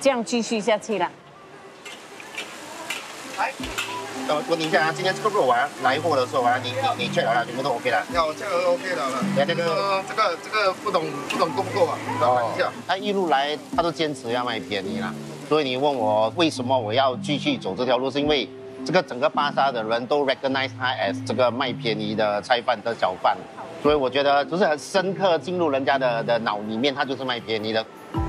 这样继续下去了。 来，我问你一下啊，今天这个肉啊来货的时候啊，你 check 好了，全部都 OK 了？ 有这个 OK 了。 哎，这个不懂够不够啊？来看一下。 他一路来他都坚持要卖便宜啦，所以你问我为什么我要继续走这条路，是因为这个整个巴沙的人都 recognize 他 as 这个卖便宜的菜贩的小贩，所以我觉得就是很深刻进入人家的脑里面，他就是卖便宜的。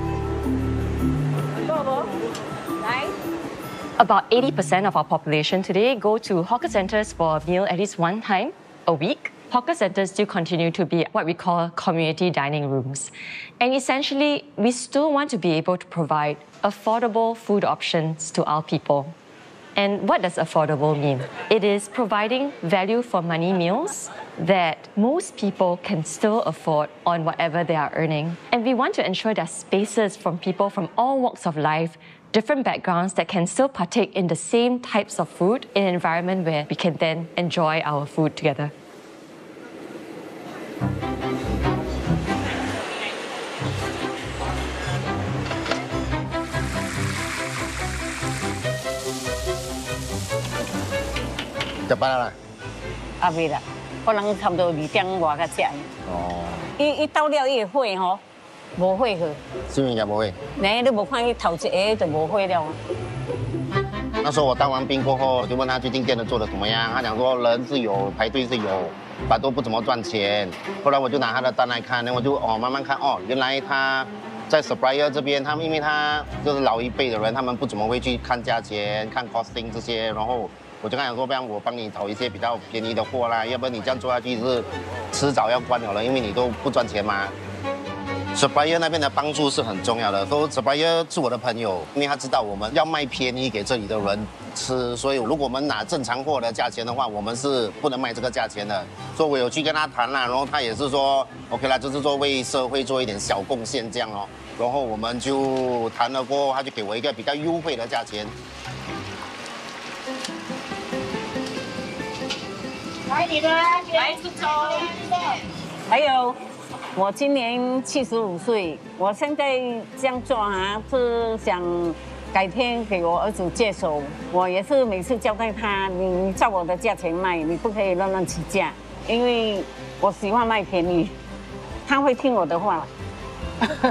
来。 About 80% of our population today go to hawker centers for a meal at least one time a week. Hawker centers still continue to be what we call community dining rooms. And essentially, we still want to be able to provide affordable food options to our people. And what does affordable mean? It is providing value for money meals that most people can still afford on whatever they are earning. And we want to ensure there are spaces from people from all walks of life, different backgrounds that can still partake in the same types of food in an environment where we can then enjoy our food together. 食饱啦？ 啊，未啦，可能差不多2点外才食。哦。伊到了伊会火吼，无火去。 是物件无会？ 你无看伊头一个就无火了。 那时候我当完兵过后，我就问他最近店的做的怎么样，他讲说人是有，排队是有，反正都不怎么赚钱。后来我就拿他的单来看，我就慢慢看原来他在 supplier 这边，他们因为他就是老一辈的人，他们不怎么会去看价钱、看 costing 这些，然后。我就跟他讲说，不然我帮你找一些比较便宜的货啦，要不然你这样做下去是迟早要关了，因为你都不赚钱嘛。supplier 那边的帮助是很重要的，说 supplier 是我的朋友，因为他知道我们要卖便宜给这里的人吃，所以如果我们拿正常货的价钱的话，我们是不能卖这个价钱的。所以我有去跟他谈啦，然后他也是说 OK 啦，就是说为社会做一点小贡献这样哦。然后我们就谈了过后，他就给我一个比较优惠的价钱。 来，你们来出走。还有，我今年75岁，我现在这样做是想改天给我儿子接手。我也是每次交代他，你照我的价钱卖，你不可以乱起价，因为我喜欢卖便宜，他会听我的话。